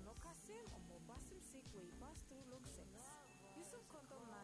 no kasim or mo basim sick way pass through look sex. Yusuf condom na